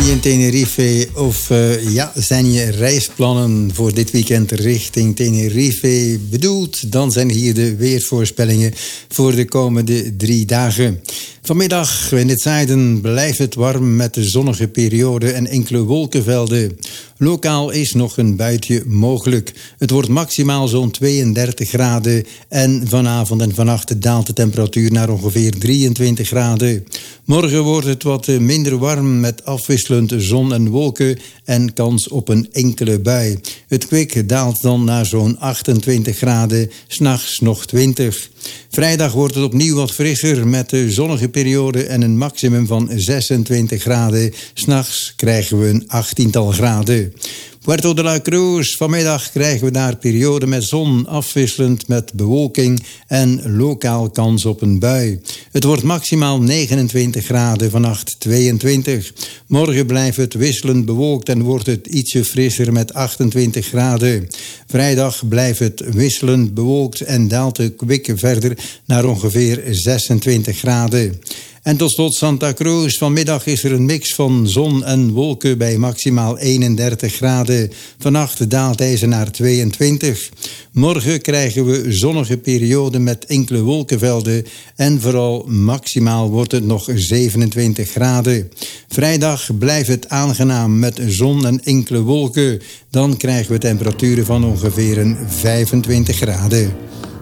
je in Tenerife of zijn je reisplannen voor dit weekend richting Tenerife bedoeld? Dan zijn hier de weervoorspellingen voor de komende 3 dagen. Vanmiddag in het zuiden blijft het warm met de zonnige periode en enkele wolkenvelden. Lokaal is nog een buitje mogelijk. Het wordt maximaal zo'n 32 graden en vanavond en vannacht daalt de temperatuur naar ongeveer 23 graden. Morgen wordt het wat minder warm met afwisselend zon en wolken en kans op een enkele bui. Het kwik daalt dan naar zo'n 28 graden, 's nachts nog 20. Vrijdag wordt het opnieuw wat frisser met de zonnige periode en een maximum van 26 graden. 's Nachts krijgen we een 18-tal graden. Puerto de la Cruz, vanmiddag krijgen we daar periode met zon, afwisselend met bewolking en lokaal kans op een bui. Het wordt maximaal 29 graden, vannacht 22. Morgen blijft het wisselend bewolkt en wordt het ietsje frisser met 28 graden. Vrijdag blijft het wisselend bewolkt en daalt de kwik verder naar ongeveer 26 graden. En tot slot Santa Cruz. Vanmiddag is er een mix van zon en wolken bij maximaal 31 graden. Vannacht daalt deze naar 22. Morgen krijgen we zonnige periode met enkele wolkenvelden. En vooral maximaal wordt het nog 27 graden. Vrijdag blijft het aangenaam met zon en enkele wolken. Dan krijgen we temperaturen van ongeveer 25 graden.